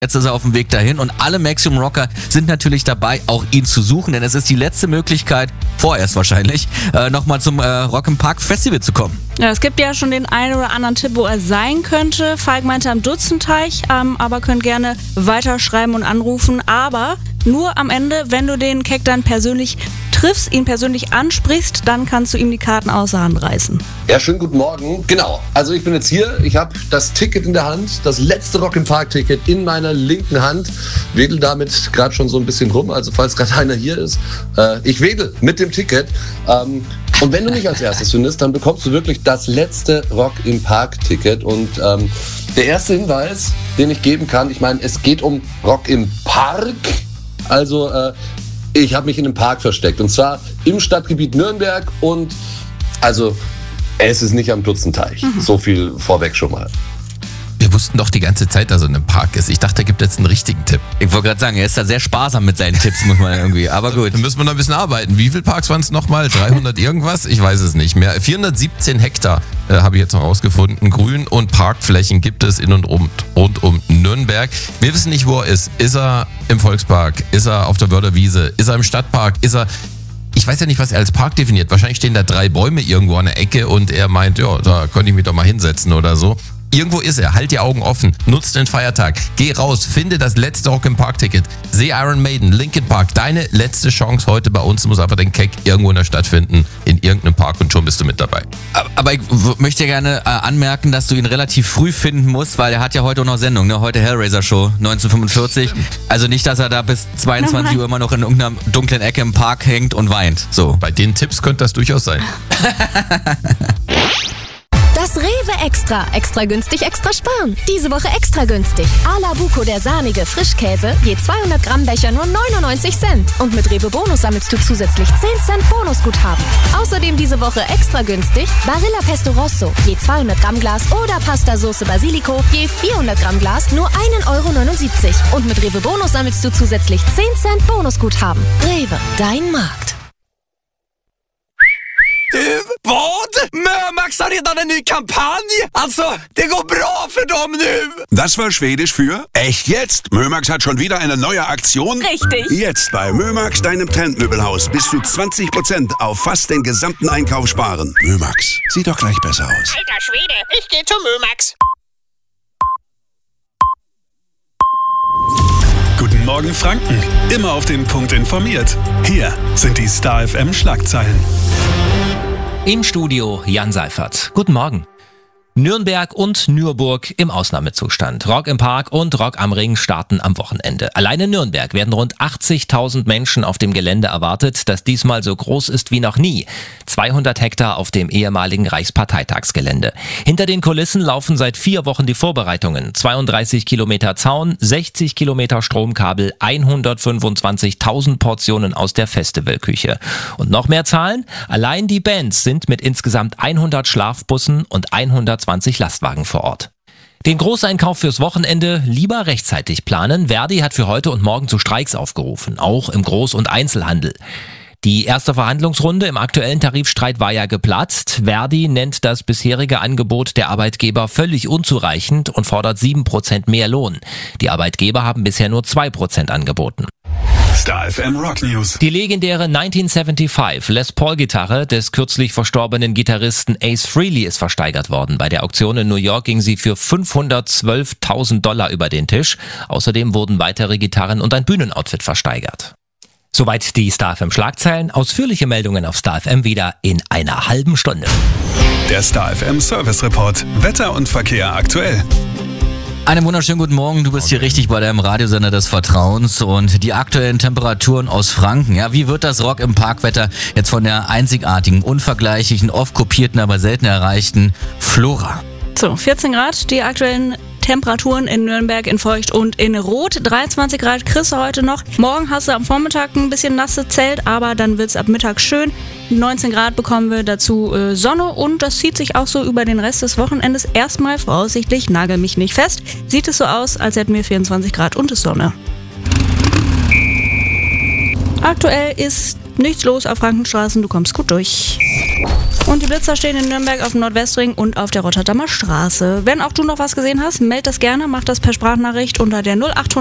Jetzt ist er auf dem Weg dahin und alle Maximum Rocker sind natürlich dabei, auch ihn zu suchen, denn es ist die letzte Möglichkeit, vorerst wahrscheinlich, nochmal zum Rock im Park Festival zu kommen. Ja, es gibt ja schon den einen oder anderen Tipp, wo er sein könnte. Falk meinte am Dutzendteich, aber könnt gerne weiterschreiben und anrufen. Aber nur am Ende, wenn du den Keck dann persönlich triffst, ihn persönlich ansprichst, dann kannst du ihm die Karten aus der Hand reißen. Ja, schönen guten Morgen. Genau, also ich bin jetzt hier, ich habe das Ticket in der Hand, das letzte Rock im Park Ticket in meiner linken Hand, wedel damit gerade schon so ein bisschen rum, also falls gerade einer hier ist, ich wedel mit dem Ticket. Und wenn du mich als erstes findest, dann bekommst du wirklich das letzte Rock im Park Ticket. Und der erste Hinweis, den ich geben kann, ich meine, es geht um Rock im Park, also ich habe mich in einem Park versteckt und zwar im Stadtgebiet Nürnberg und also es ist nicht am Dutzendteich. So viel vorweg schon mal. Wir wussten doch die ganze Zeit, dass er in einem Park ist. Ich dachte, er gibt jetzt einen richtigen Tipp. Ich wollte gerade sagen, er ist da sehr sparsam mit seinen Tipps, muss man irgendwie, aber gut. Dann müssen wir noch ein bisschen arbeiten. Wie viele Parks waren es nochmal? 300 irgendwas? Ich weiß es nicht mehr. 417 Hektar habe ich jetzt noch rausgefunden. Grün- und Parkflächen gibt es in und rund um Nürnberg. Wir wissen nicht, wo er ist. Ist er im Volkspark? Ist er auf der Wörderwiese? Ist er im Stadtpark? Ist er... Ich weiß ja nicht, was er als Park definiert. Wahrscheinlich stehen da 3 Bäume irgendwo an der Ecke und er meint, ja, da könnte ich mich doch mal hinsetzen oder so. Irgendwo ist er. Halt die Augen offen. Nutzt den Feiertag. Geh raus. Finde das letzte Rock im Park Ticket. Seh Iron Maiden, Linkin Park. Deine letzte Chance heute bei uns. Du musst einfach den Keck irgendwo in der Stadt finden. In irgendeinem Park und schon bist du mit dabei. Aber ich möchte gerne anmerken, dass du ihn relativ früh finden musst, weil er hat ja heute auch noch Sendung, ne? Heute Hellraiser Show, 1945. Also nicht, dass er da bis 22 Uhr immer noch in irgendeiner dunklen Ecke im Park hängt und weint. So. Bei den Tipps könnte das durchaus sein. Das Rewe Extra. Extra günstig, extra sparen. Diese Woche extra günstig. A-la Buco, der sahnige Frischkäse, je 200 Gramm Becher nur 99 Cent. Und mit Rewe Bonus sammelst du zusätzlich 10 Cent Bonusguthaben. Außerdem diese Woche extra günstig Barilla Pesto Rosso, je 200 Gramm Glas oder Pasta Sauce Basilico, je 400 Gramm Glas nur 1,79 €. Und mit Rewe Bonus sammelst du zusätzlich 10 Cent Bonusguthaben. Rewe, dein Markt. Vad? Mömax har redan en ny kampanj! Alltså, det går bra för dem nu! Das war Schwedisch für echt jetzt. Mömax hat schon wieder eine neue Aktion. Richtig. Jetzt bei Mömax, deinem Trendmöbelhaus, bis zu 20% auf fast den gesamten Einkauf sparen. Mömax, sieht doch gleich besser aus. Alter Schwede, ich geh zu Mömax. Guten Morgen Franken, immer auf den Punkt informiert. Hier sind die Star FM Schlagzeilen. Im Studio Jan Seifert. Guten Morgen. Nürnberg und Nürburg im Ausnahmezustand. Rock im Park und Rock am Ring starten am Wochenende. Allein in Nürnberg werden rund 80.000 Menschen auf dem Gelände erwartet, das diesmal so groß ist wie noch nie. 200 Hektar auf dem ehemaligen Reichsparteitagsgelände. Hinter den Kulissen laufen seit 4 Wochen die Vorbereitungen. 32 Kilometer Zaun, 60 Kilometer Stromkabel, 125.000 Portionen aus der Festivalküche. Und noch mehr Zahlen? Allein die Bands sind mit insgesamt 100 Schlafbussen und 120 Lastwagen vor Ort. Den Großeinkauf fürs Wochenende lieber rechtzeitig planen. Verdi hat für heute und morgen zu Streiks aufgerufen, auch im Groß- und Einzelhandel. Die erste Verhandlungsrunde im aktuellen Tarifstreit war ja geplatzt. Verdi nennt das bisherige Angebot der Arbeitgeber völlig unzureichend und fordert 7% mehr Lohn. Die Arbeitgeber haben bisher nur 2% angeboten. Star FM Rock News. Die legendäre 1975 Les Paul Gitarre des kürzlich verstorbenen Gitarristen Ace Frehley ist versteigert worden. Bei der Auktion in New York ging sie für $512.000 über den Tisch. Außerdem wurden weitere Gitarren und ein Bühnenoutfit versteigert. Soweit die Star FM Schlagzeilen. Ausführliche Meldungen auf Star FM wieder in einer halben Stunde. Der Star FM Service Report. Wetter und Verkehr aktuell. Einen wunderschönen guten Morgen, du bist hier richtig bei deinem Radiosender des Vertrauens und die aktuellen Temperaturen aus Franken. Ja, wie wird das Rock im Parkwetter jetzt von der einzigartigen, unvergleichlichen, oft kopierten, aber selten erreichten Flora? So, 14 Grad, die aktuellen Temperaturen in Nürnberg in Feucht und in Rot. 23 Grad kriegst du heute noch. Morgen hast du am Vormittag ein bisschen nasse Zelt, aber dann wird's ab Mittag schön. 19 Grad bekommen wir dazu Sonne und das zieht sich auch so über den Rest des Wochenendes. Erstmal voraussichtlich, nagel mich nicht fest, sieht es so aus, als hätten wir 24 Grad und es Sonne. Aktuell ist Nichts los auf Frankenstraßen, du kommst gut durch. Und die Blitzer stehen in Nürnberg auf dem Nordwestring und auf der Rotterdamer Straße. Wenn auch du noch was gesehen hast, meld das gerne, mach das per Sprachnachricht unter der 0800